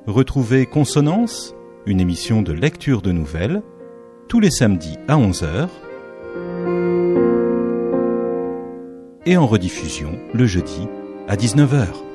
Retrouvez Consonance, une émission de lecture de nouvelles, tous les samedis à 11h et en rediffusion le jeudi à 19h.